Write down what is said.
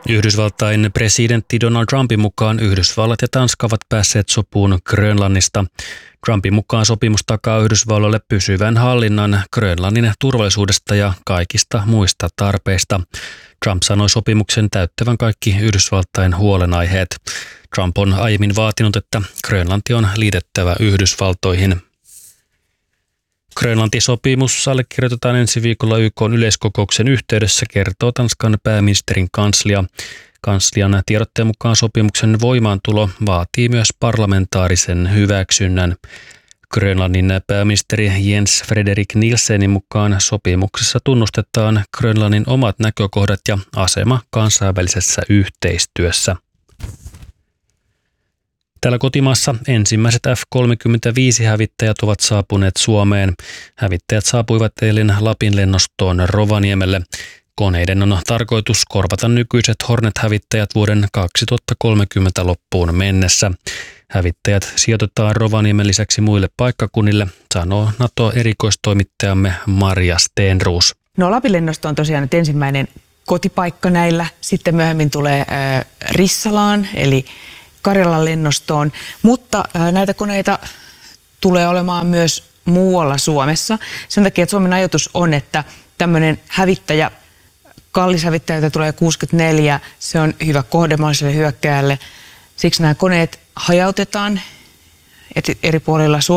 Yhdysvaltain presidentti Donald Trumpin mukaan Yhdysvallat ja Tanska ovat päässeet sopuun Grönlannista. Trumpin mukaan sopimus takaa Yhdysvalloille pysyvän hallinnan Grönlannin turvallisuudesta ja kaikista muista tarpeista. Trump sanoi sopimuksen täyttävän kaikki Yhdysvaltain huolenaiheet. Trump on aiemmin vaatinut, että Grönlanti on liitettävä Yhdysvaltoihin. Grönlanti-sopimus allekirjoitetaan ensi viikolla YK:n yleiskokouksen yhteydessä, kertoo Tanskan pääministerin kanslia. Kanslian tiedotteen mukaan sopimuksen voimaantulo vaatii myös parlamentaarisen hyväksynnän. Grönlannin pääministeri Jens Frederik Nielsenin mukaan sopimuksessa tunnustetaan Grönlannin omat näkökohdat ja asema kansainvälisessä yhteistyössä. Täällä kotimaassa ensimmäiset F-35-hävittäjät ovat saapuneet Suomeen. Hävittäjät saapuivat eilen Lapin lennostoon Rovaniemelle. Koneiden on tarkoitus korvata nykyiset Hornet-hävittäjät vuoden 2030 loppuun mennessä. Hävittäjät sijoitetaan Rovaniemen lisäksi muille paikkakunnille, sanoo NATO-erikoistoimittajamme Marja Stenroos. No, Lapin lennosto on tosiaan nyt ensimmäinen kotipaikka näillä. Sitten myöhemmin tulee Rissalaan, eli Karjalan lennostoon, mutta näitä koneita tulee olemaan myös muualla Suomessa. Sen takia, että Suomen ajatus on, että tämmöinen hävittäjä, kallis hävittäjä, jota tulee 64, se on hyvä kohde mahdolliselle hyökkääjälle. Siksi nämä koneet hajautetaan eri puolilla Suomea.